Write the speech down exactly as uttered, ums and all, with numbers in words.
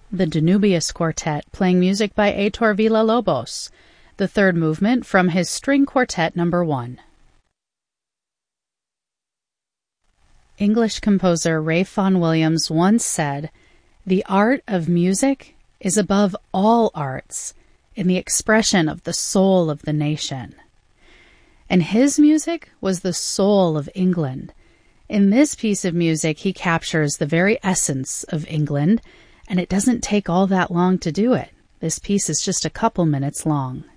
the Danubius Quartet, playing music by Heitor Villa-Lobos, the third movement from his String Quartet number one. English composer Ralph Vaughan Williams once said, "The art of music is above all arts in the expression of the soul of the nation." And his music was the soul of England. In this piece of music, he captures the very essence of England, and it doesn't take all that long to do it. This piece is just a couple minutes long.